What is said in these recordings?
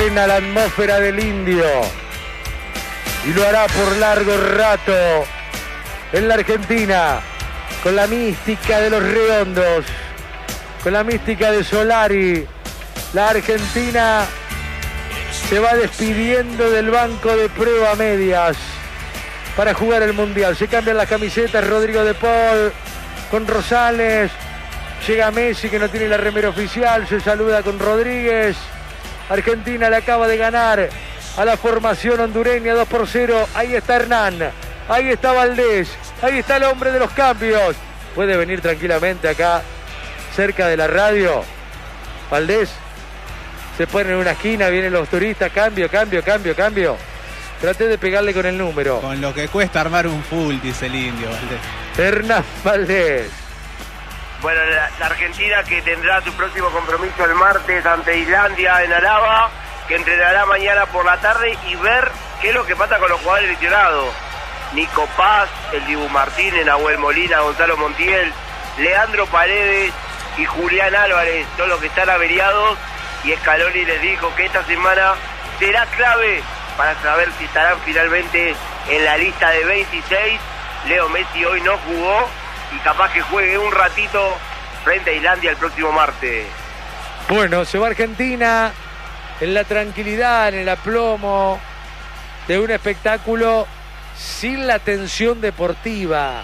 llena la atmósfera del Indio. Y lo hará por largo rato en la Argentina, con la mística de los redondos, con la mística de Solari. La Argentina se va despidiendo del banco de prueba medias para jugar el Mundial. Se cambian las camisetas. Rodrigo de Paul con Rosales. Llega Messi, que no tiene la remera oficial. Se saluda con Rodríguez. Argentina le acaba de ganar a la formación hondureña 2-0. Ahí está Hernán. Ahí está Valdés. Ahí está el hombre de los cambios. Puede venir tranquilamente acá, cerca de la radio. Valdés. Se pone en una esquina, vienen los turistas. Cambio. Traté de pegarle con el número. Con lo que cuesta armar un full, dice el Indio, Valdés. Hernán Valdés. Bueno, la Argentina, que tendrá su próximo compromiso el martes ante Islandia en Alaba, que entrenará mañana por la tarde, y ver qué es lo que pasa con los jugadores lesionados. Nico Paz, el Dibu Martínez, Nahuel Molina, Gonzalo Montiel, Leandro Paredes y Julián Álvarez, son los que están averiados, y Scaloni les dijo que esta semana será clave para saber si estarán finalmente en la lista de 26. Leo Messi hoy no jugó y capaz que juegue un ratito frente a Islandia el próximo martes. Bueno, se va Argentina en la tranquilidad, en el aplomo de un espectáculo sin la tensión deportiva.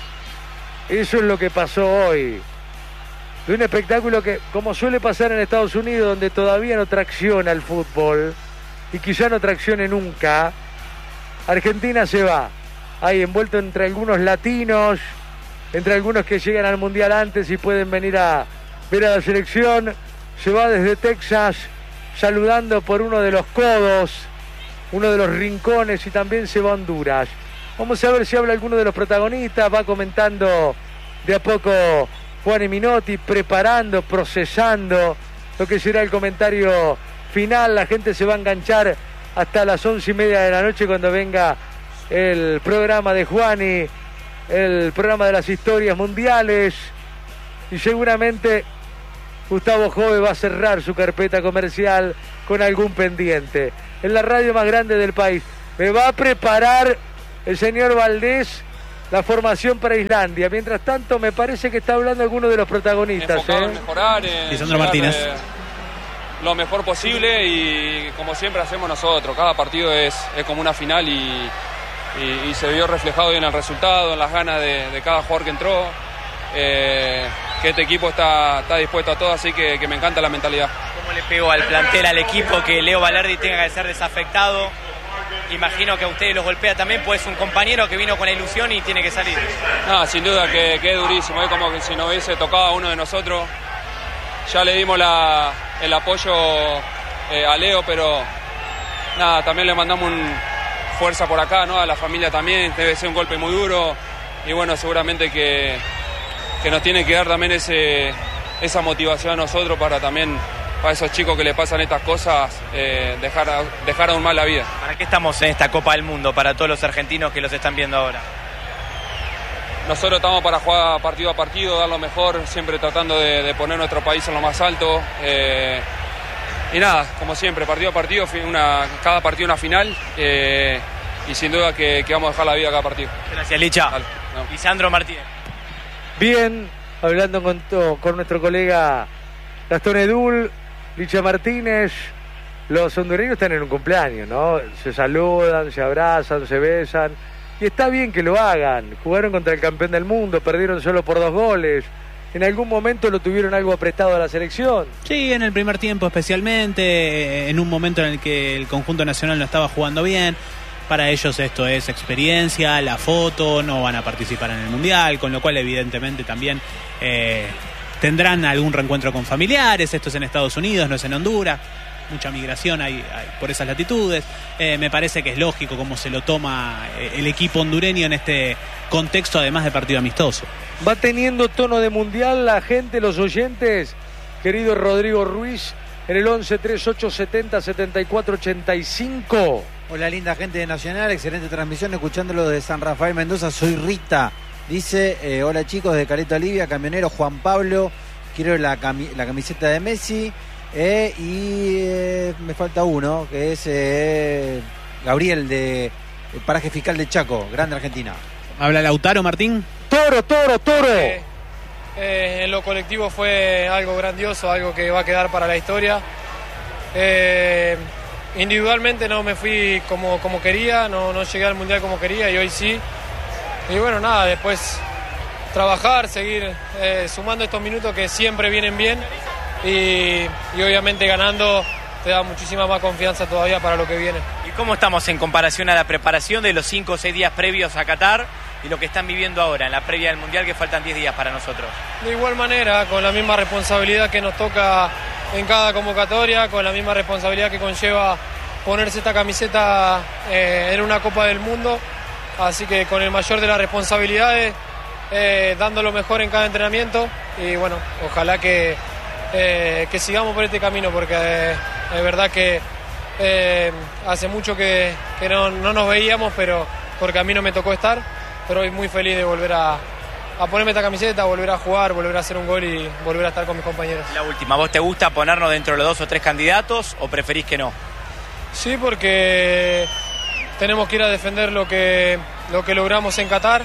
Eso es lo que pasó hoy. De un espectáculo que, como suele pasar en Estados Unidos, donde todavía no tracciona el fútbol y quizá no traccione nunca, Argentina se va ahí envuelto entre algunos latinos, entre algunos que llegan al Mundial antes y pueden venir a ver a la selección. Se va desde Texas saludando por uno de los codos, uno de los rincones, y también se va a Honduras. Vamos a ver si habla alguno de los protagonistas. Va comentando de a poco Juan Minotti, preparando, procesando lo que será el comentario final. La gente se va a enganchar hasta las 11:30 de la noche, cuando venga el programa de Juani, el programa de las historias mundiales, y seguramente Gustavo Jove va a cerrar su carpeta comercial con algún pendiente. En la radio más grande del país me va a preparar el señor Valdés la formación para Islandia. Mientras tanto, me parece que está hablando alguno de los protagonistas. Enfocado en mejorar, en Lisandro Martínez. Lo mejor posible, y como siempre hacemos nosotros. Cada partido es como una final, y se vio reflejado en el resultado, en las ganas de cada jugador que entró. Que este equipo está dispuesto a todo, así que me encanta la mentalidad. ¿Cómo le pegó al plantel, al equipo, que Leo Valerdi tenga que ser desafectado? Imagino que a ustedes los golpea también, pues es un compañero que vino con la ilusión y tiene que salir. No, sin duda que es durísimo, es como que si nos hubiese tocado a uno de nosotros. Ya le dimos el apoyo a Leo, pero nada, también le mandamos fuerza por acá, ¿no? A la familia también, debe ser un golpe muy duro, y bueno, seguramente que nos tiene que dar también esa motivación a nosotros para esos chicos que le pasan estas cosas, dejar aún más la vida. ¿Para qué estamos en esta Copa del Mundo, para todos los argentinos que los están viendo ahora? Nosotros estamos para jugar partido a partido, dar lo mejor, siempre tratando de poner nuestro país en lo más alto. Y nada, como siempre, partido a partido, cada partido una final, y sin duda que vamos a dejar la vida a cada partido. Gracias, Licha. Dale, no. Lisandro Martínez. Bien, hablando con nuestro colega Gastón Edul, Licha Martínez. Los hondureños están en un cumpleaños, ¿no? Se saludan, se abrazan, se besan, y está bien que lo hagan. Jugaron contra el campeón del mundo, perdieron solo por 2 goles. ¿En algún momento lo tuvieron algo apretado a la selección? Sí, en el primer tiempo especialmente, en un momento en el que el conjunto nacional no estaba jugando bien. Para ellos esto es experiencia, la foto, no van a participar en el Mundial, con lo cual evidentemente también tendrán algún reencuentro con familiares. Esto es en Estados Unidos, no es en Honduras. Mucha migración hay por esas latitudes. Me parece que es lógico cómo se lo toma el equipo hondureño en este contexto, además de partido amistoso. Va teniendo tono de mundial la gente, los oyentes. Querido Rodrigo Ruiz, en el 11 38 70 74 85. Hola, linda gente de Nacional, excelente transmisión, escuchándolo de San Rafael Mendoza. Soy Rita, dice, hola chicos de Caleta Olivia, camionero Juan Pablo, quiero la camiseta de Messi. Y me falta uno, que es Gabriel de Paraje Fiscal de Chaco, Grande Argentina. ¿Habla Lautaro, Martín? Toro. En lo colectivo fue algo grandioso, algo que va a quedar para la historia. Individualmente no me fui como quería, no llegué al Mundial como quería y hoy sí. Y bueno, nada, después trabajar, seguir sumando estos minutos que siempre vienen bien y obviamente ganando te da muchísima más confianza todavía para lo que viene. ¿Y cómo estamos en comparación a la preparación de los 5 o 6 días previos a Qatar y lo que están viviendo ahora en la previa del Mundial, que faltan 10 días para nosotros? De igual manera, con la misma responsabilidad que nos toca en cada convocatoria, con la misma responsabilidad que conlleva ponerse esta camiseta en una Copa del Mundo, así que con el mayor de las responsabilidades, dando lo mejor en cada entrenamiento y bueno, ojalá que sigamos por este camino porque es verdad que hace mucho que no nos veíamos, pero porque a mí no me tocó estar, pero hoy muy feliz de volver a ponerme esta camiseta, volver a jugar, volver a hacer un gol y volver a estar con mis compañeros. La última, ¿vos te gusta ponernos dentro de los 2 o 3 candidatos o preferís que no? Sí, porque tenemos que ir a defender lo que logramos en Qatar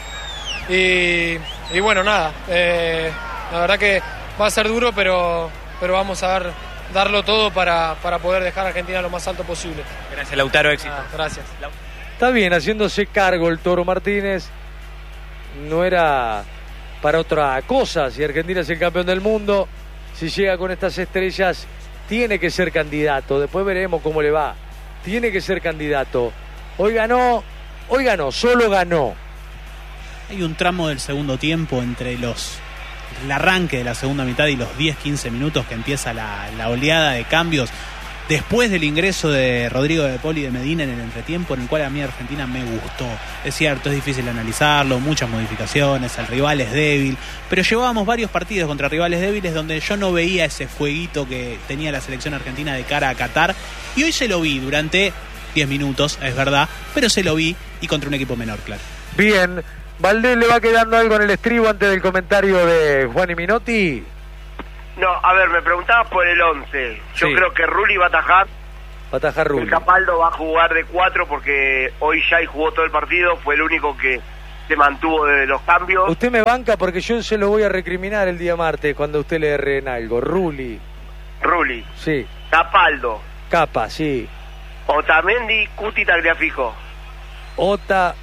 y bueno, nada, la verdad que va a ser duro, pero vamos a darlo todo para poder dejar a Argentina lo más alto posible. Gracias, Lautaro, éxito. Gracias. Está bien, haciéndose cargo el Toro Martínez. No era para otra cosa. Si Argentina es el campeón del mundo, si llega con estas estrellas, tiene que ser candidato. Después veremos cómo le va. Tiene que ser candidato. Hoy ganó, solo ganó. Hay un tramo del segundo tiempo entre el arranque de la segunda mitad y los 10-15 minutos que empieza la oleada de cambios después del ingreso de Rodrigo de Paul y de Medina en el entretiempo, en el cual a mí Argentina me gustó. Es cierto, es difícil analizarlo, muchas modificaciones, el rival es débil, pero llevábamos varios partidos contra rivales débiles donde yo no veía ese fueguito que tenía la selección argentina de cara a Qatar, y hoy se lo vi durante 10 minutos, es verdad, pero se lo vi y contra un equipo menor, claro. Bien, Valdés, ¿le va quedando algo en el estribo antes del comentario de Juan y Minotti? No, a ver, me preguntabas por el 11. Yo Sí. creo que Rulli va a atajar. Va a atajar Rulli. El Capaldo va a jugar de 4 porque hoy ya jugó todo el partido. Fue el único que se mantuvo de los cambios. Usted me banca porque yo se lo voy a recriminar el día martes cuando usted le erre en algo. Rulli, sí. Capaldo, Capa, sí. Otamendi, Cuti, Tagliafico. Ota,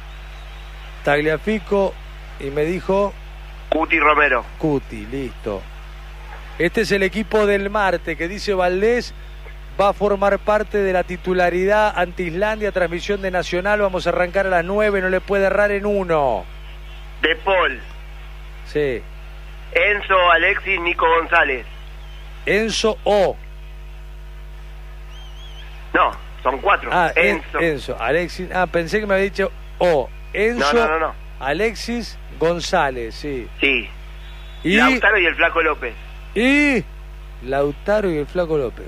Tagliafico y me dijo Cuti, Romero. Cuti, listo. Este es el equipo del martes que dice Valdés va a formar parte de la titularidad ante Islandia, transmisión de Nacional. Vamos a arrancar a las 9, no le puede errar en uno. De Paul, Sí. Enzo, Alexis, Nico González. Enzo O. No, son 4. Enzo. Alexis. Pensé que me había dicho O. Enzo, No. Alexis, González, sí. Sí. Y Lautaro y el Flaco López. Lautaro y el Flaco López.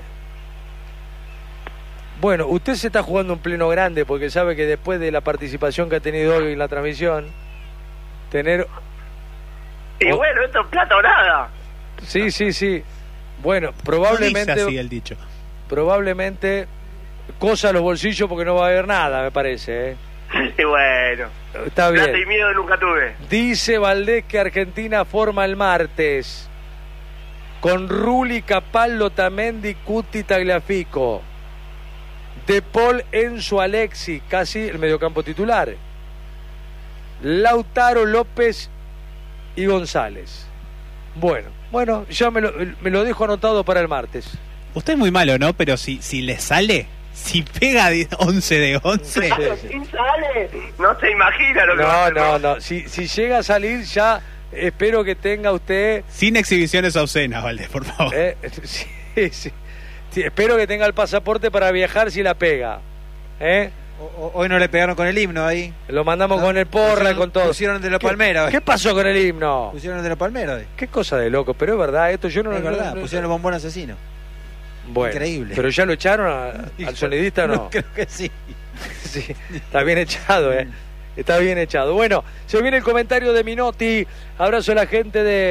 Bueno, usted se está jugando un pleno grande porque sabe que después de la participación que ha tenido hoy en la transmisión, tener... Y bueno, esto es plata o nada. Sí. Bueno, probablemente... No dice así el dicho. Probablemente cosa a los bolsillos porque no va a haber nada, me parece, ¿eh? Y bueno, Está bien. plata y miedo nunca tuve. Dice Valdés que Argentina forma el martes con Rulli, Capaldo, Otamendi, Cuti, Tagliafico, De Paul, Enzo, Alexis, casi el mediocampo titular, Lautaro, López y González. Bueno, ya me lo dejo anotado para el martes. Usted es muy malo, ¿no? Pero si le sale, si pega 11 de 11... Sí. ¿Sí sale? No se imagina lo que va a hacer. No. Si llega a salir ya, espero que tenga usted... Sin exhibiciones obscenas, Valdés, por favor. Sí. Espero que tenga el pasaporte para viajar si la pega. Hoy no le pegaron con el himno ahí. Lo mandamos con el porra, con todo. Pusieron de la palmera. ¿Qué pasó con el himno? Pusieron de la palmera hoy. Qué cosa de loco, pero es verdd, esto yo no... Es verdad, no- pusieron el bombón asesino. Bueno, Increíble. pero ya lo echaron al sonidista, ¿no? Creo que sí. Sí, está bien echado, Está bien echado. Bueno, se viene el comentario de Minotti. Abrazo a la gente de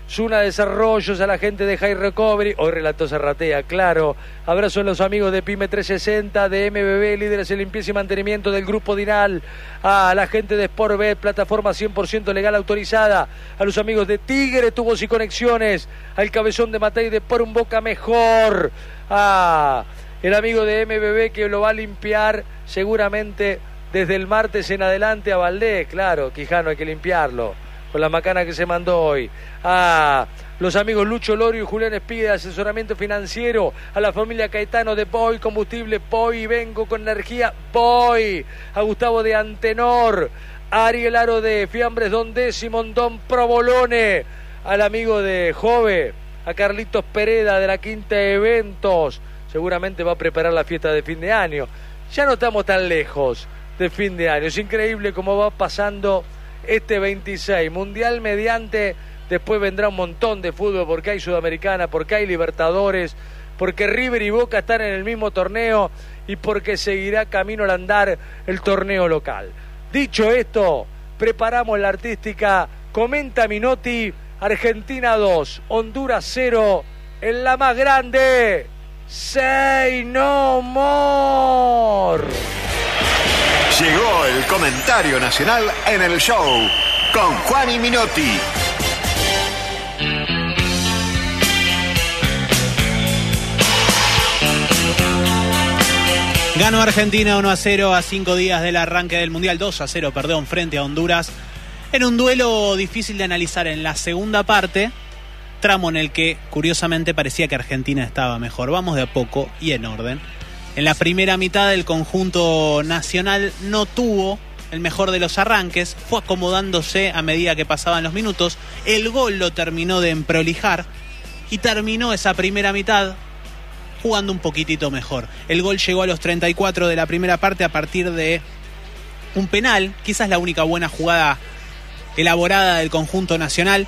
Zuna Desarrollos, a la gente de High Recovery, hoy relató Zarratea, claro. Abrazo a los amigos de Pyme 360, de MBB, líderes en limpieza y mantenimiento del Grupo Dinal, a la gente de Sportbet, plataforma 100% legal autorizada, a los amigos de Tigre, Tubos y Conexiones, al cabezón de Matei de Por un Boca Mejor, a el amigo de MBB que lo va a limpiar seguramente desde el martes en adelante a Valdés, claro, Quijano hay que limpiarlo con la macana que se mandó hoy, a los amigos Lucho Lorio y Julián Espide de asesoramiento financiero, a la familia Caetano de Boy Combustible, Boy Vengo con energía, Boy, a Gustavo de Antenor, a Ariel Aro de Fiambres Don Décimo, Don Provolone, al amigo de Jove, a Carlitos Pereda de la Quinta Eventos, seguramente va a preparar la fiesta de fin de año, ya no estamos tan lejos de fin de año, es increíble cómo va pasando este 26, mundial mediante, después vendrá un montón de fútbol porque hay Sudamericana, porque hay Libertadores, porque River y Boca están en el mismo torneo y porque seguirá camino al andar el torneo local. Dicho esto, preparamos la artística, comenta Minotti, Argentina 2, Honduras 0, en la más grande, Say No More. Llegó el comentario nacional en el show con Juan y Minotti. Ganó Argentina 1-0 a 5 días del arranque del Mundial, 2-0, perdón, frente a Honduras. En un duelo difícil de analizar en la segunda parte, tramo en el que curiosamente parecía que Argentina estaba mejor. Vamos de a poco y en orden. En la primera mitad el conjunto nacional no tuvo el mejor de los arranques, fue acomodándose a medida que pasaban los minutos, el gol lo terminó de emprolijar y terminó esa primera mitad jugando un poquitito mejor. El gol llegó a los 34 de la primera parte a partir de un penal, quizás la única buena jugada elaborada del conjunto nacional,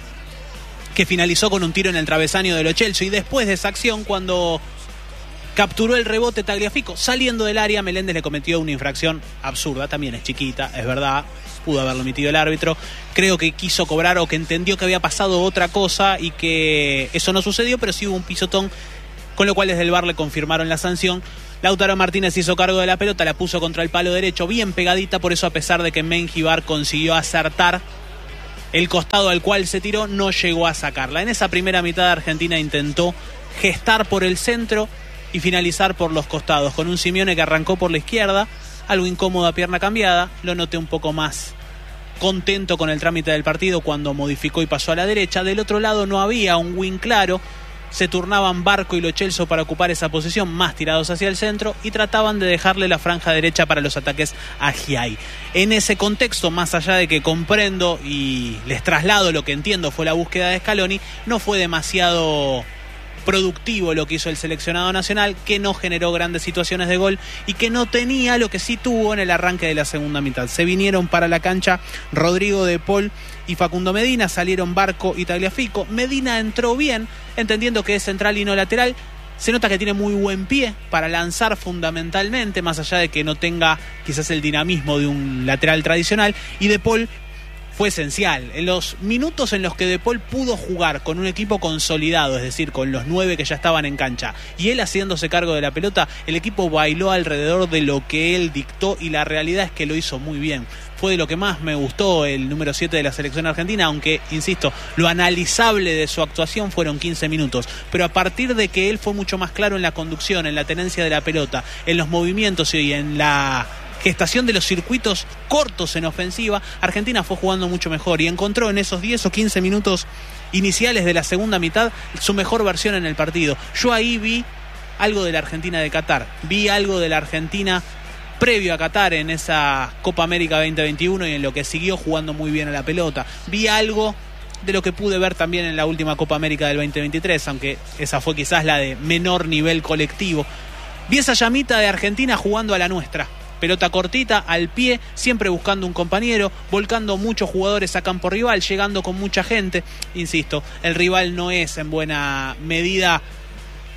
que finalizó con un tiro en el travesaño de Lo Celso, y después de esa acción, cuando capturó el rebote Tagliafico saliendo del área, Meléndez le cometió una infracción absurda, también es chiquita, es verdad, pudo haberlo emitido el árbitro, creo que quiso cobrar o que entendió que había pasado otra cosa y que eso no sucedió, pero sí hubo un pisotón, con lo cual desde el VAR le confirmaron la sanción. Lautaro Martínez hizo cargo de la pelota, la puso contra el palo derecho, bien pegadita, por eso a pesar de que Mengibar consiguió acertar el costado al cual se tiró, no llegó a sacarla. En esa primera mitad Argentina intentó gestar por el centro y finalizar por los costados, con un Simeone que arrancó por la izquierda, algo incómodo a pierna cambiada. Lo noté un poco más contento con el trámite del partido cuando modificó y pasó a la derecha. Del otro lado no había un win claro, se turnaban Barco y Lo Celso para ocupar esa posición, más tirados hacia el centro, y trataban de dejarle la franja derecha para los ataques a Giai. En ese contexto, más allá de que comprendo y les traslado lo que entiendo fue la búsqueda de Scaloni, no fue demasiado productivo lo que hizo el seleccionado nacional, que no generó grandes situaciones de gol y que no tenía lo que sí tuvo en el arranque de la segunda mitad. Se vinieron para la cancha Rodrigo de Paul y Facundo Medina, salieron Barco y Tagliafico. Medina entró bien, entendiendo que es central y no lateral. Se nota que tiene muy buen pie para lanzar fundamentalmente, más allá de que no tenga quizás el dinamismo de un lateral tradicional. Y De Paul fue esencial. En los minutos en los que De Paul pudo jugar con un equipo consolidado, es decir, con los 9 que ya estaban en cancha, y él haciéndose cargo de la pelota, el equipo bailó alrededor de lo que él dictó, y la realidad es que lo hizo muy bien. Fue de lo que más me gustó el número 7 de la selección argentina, aunque, insisto, lo analizable de su actuación fueron 15 minutos. Pero a partir de que él fue mucho más claro en la conducción, en la tenencia de la pelota, en los movimientos y en la gestación de los circuitos cortos en ofensiva, Argentina fue jugando mucho mejor y encontró en esos 10 o 15 minutos iniciales de la segunda mitad su mejor versión en el partido. Yo ahí vi algo de la Argentina de Qatar, vi algo de la Argentina previo a Qatar en esa Copa América 2021 y en lo que siguió jugando muy bien a la pelota. Vi algo de lo que pude ver también en la última Copa América del 2023, aunque esa fue quizás la de menor nivel colectivo. Vi esa llamita de Argentina jugando a la nuestra. Pelota cortita, al pie, siempre buscando un compañero, volcando muchos jugadores a campo rival, llegando con mucha gente. Insisto, el rival no es en buena medida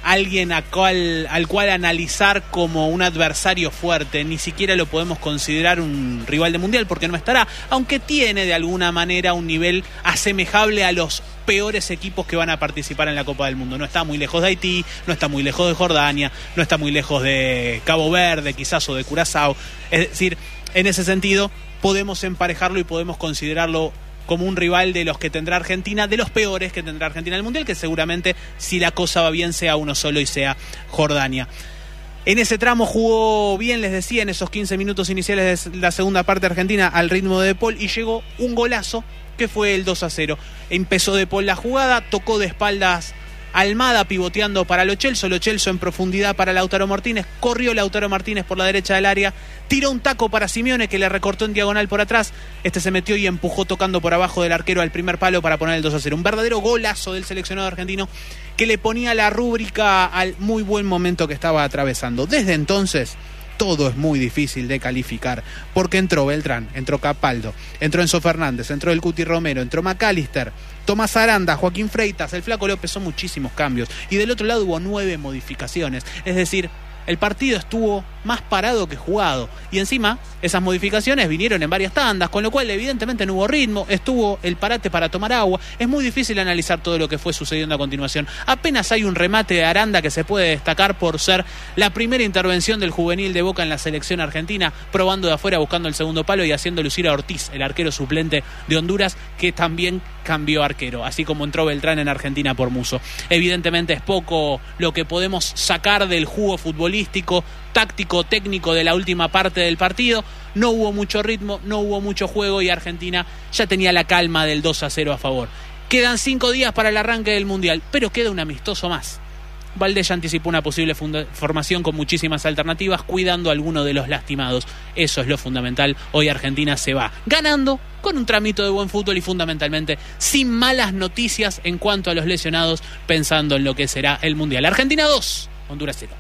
alguien al cual analizar como un adversario fuerte, ni siquiera lo podemos considerar un rival de mundial porque no estará, aunque tiene de alguna manera un nivel asemejable a los peores equipos que van a participar en la Copa del Mundo. No está muy lejos de Haití, no está muy lejos de Jordania, no está muy lejos de Cabo Verde, quizás, o de Curazao. Es decir, en ese sentido podemos emparejarlo y podemos considerarlo como un rival de los que tendrá Argentina, de los peores que tendrá Argentina en el Mundial, que seguramente, si la cosa va bien, sea uno solo y sea Jordania. En ese tramo jugó bien, les decía, en esos 15 minutos iniciales de la segunda parte Argentina al ritmo de De Paul, y llegó un golazo que fue el 2-0. Empezó De Paul la jugada, tocó de espaldas Almada pivoteando para Lo Celso en profundidad para Lautaro Martínez, corrió Lautaro Martínez por la derecha del área, tiró un taco para Simeone que le recortó en diagonal por atrás, se metió y empujó tocando por abajo del arquero al primer palo para poner el 2-0. Un verdadero golazo del seleccionado argentino que le ponía la rúbrica al muy buen momento que estaba atravesando. Desde entonces todo es muy difícil de calificar, porque entró Beltrán, entró Capaldo, entró Enzo Fernández, entró el Cuti Romero, entró McAllister, Tomás Aranda, Joaquín Freitas, el Flaco López. Son muchísimos cambios, y del otro lado hubo 9 modificaciones, es decir, el partido estuvo más parado que jugado, y encima esas modificaciones vinieron en varias tandas, con lo cual evidentemente no hubo ritmo, estuvo el parate para tomar agua. Es muy difícil analizar todo lo que fue sucediendo a continuación. Apenas hay un remate de Aranda que se puede destacar por ser la primera intervención del juvenil de Boca en la selección argentina, probando de afuera, buscando el segundo palo y haciendo lucir a Ortiz, el arquero suplente de Honduras, que también cambió arquero, así como entró Beltrán en Argentina por Musso. Evidentemente es poco lo que podemos sacar del jugo futbolístico, táctico, técnico de la última parte del partido. No hubo mucho ritmo, no hubo mucho juego, y Argentina ya tenía la calma del 2-0 a favor. Quedan 5 días para el arranque del Mundial, pero queda un amistoso más. Valdés ya anticipó una posible formación con muchísimas alternativas, cuidando a alguno de los lastimados. Eso es lo fundamental. Hoy Argentina se va ganando, con un tramito de buen fútbol y fundamentalmente sin malas noticias en cuanto a los lesionados, pensando en lo que será el Mundial. Argentina 2, Honduras 0.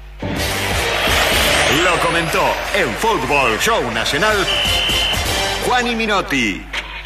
Lo comentó en Fútbol Show Nacional Juani Minotti.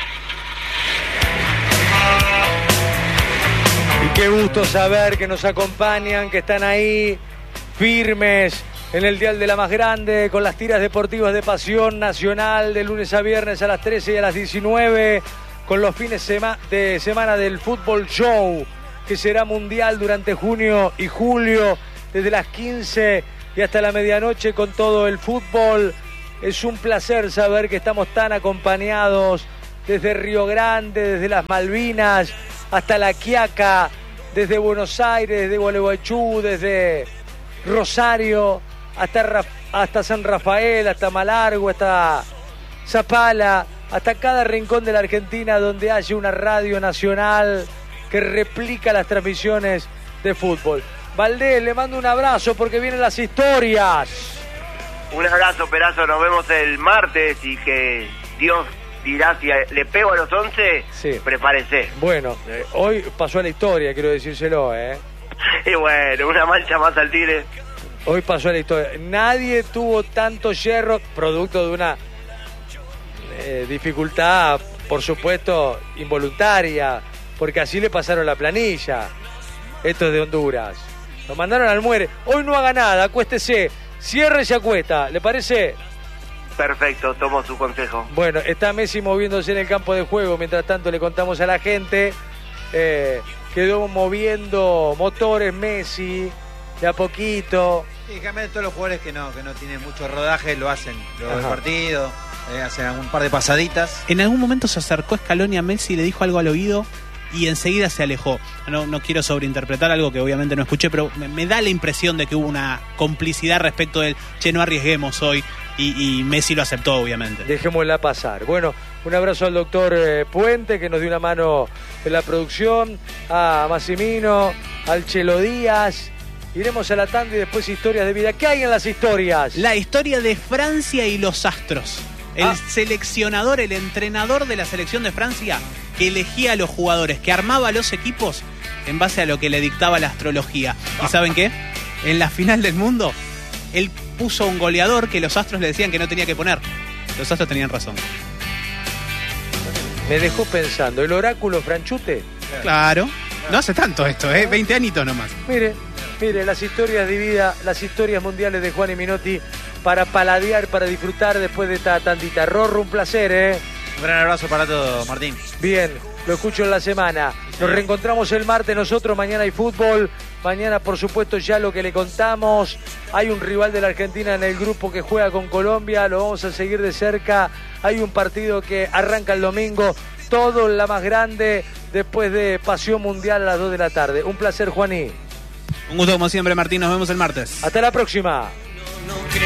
Y qué gusto saber que nos acompañan, que están ahí firmes en el dial de la más grande, con las tiras deportivas de Pasión Nacional, de lunes a viernes a las 13 y a las 19, con los fines de semana del Fútbol Show, que será mundial durante junio y julio, desde las 15 y hasta la medianoche, con todo el fútbol. Es un placer saber que estamos tan acompañados desde Río Grande, desde las Malvinas hasta La Quiaca, desde Buenos Aires, desde Gualeguaychú, desde Rosario hasta San Rafael, hasta Malargüe, hasta Zapala, hasta cada rincón de la Argentina donde haya una radio nacional que replica las transmisiones de fútbol. Valdés, le mando un abrazo porque vienen las historias. Un abrazo, Perazo, nos vemos el martes, y que Dios dirá si le pego a los 11, sí. Prepárese. Bueno, hoy pasó a la historia, quiero decírselo, Y bueno, una mancha más al Tigre. Hoy pasó a la historia. Nadie tuvo tanto hierro, producto de una dificultad, por supuesto, involuntaria, porque así le pasaron la planilla. Estos de Honduras. Lo mandaron al muere. Hoy no haga nada, acuéstese, cierre y se acuesta. ¿Le parece? Perfecto, tomo su consejo. Bueno, está Messi moviéndose en el campo de juego. Mientras tanto le contamos a la gente. Quedó moviendo motores Messi de a poquito. Sí, generalmente todos los jugadores que no tienen mucho rodaje lo hacen. Luego del partido, hacen un par de pasaditas. En algún momento se acercó Scaloni a Messi y le dijo algo al oído, y enseguida se alejó. No quiero sobreinterpretar algo que obviamente no escuché, pero me da la impresión de que hubo una complicidad respecto del no arriesguemos hoy, y Messi lo aceptó, obviamente. Dejémosla pasar. Bueno, un abrazo al doctor Puente, que nos dio una mano en la producción, a Massimino, al Chelo Díaz. Iremos a la tanda y después historias de vida. ¿Qué hay en las historias? La historia de Francia y los astros. El seleccionador, el entrenador de la selección de Francia, que elegía a los jugadores, que armaba los equipos en base a lo que le dictaba la astrología. ¿Y saben qué? En la final del mundo, él puso un goleador que los astros le decían que no tenía que poner. Los astros tenían razón. Me dejó pensando, ¿el oráculo Franchute? Claro. No hace tanto esto, 20 añitos nomás. Mire, Mire, las historias de vida, las historias mundiales de Juan y Minotti para paladear, para disfrutar después de esta tandita. Rorro, un placer, ¿eh? Un gran abrazo para todos, Martín. Bien, lo escucho en la semana. Nos reencontramos el martes nosotros, mañana hay fútbol. Mañana, por supuesto, ya lo que le contamos. Hay un rival de la Argentina en el grupo que juega con Colombia, lo vamos a seguir de cerca. Hay un partido que arranca el domingo, todo en la más grande, después de Pasión Mundial a las 2 de la tarde. Un placer, Juaní. Un gusto como siempre, Martín, nos vemos el martes. Hasta la próxima.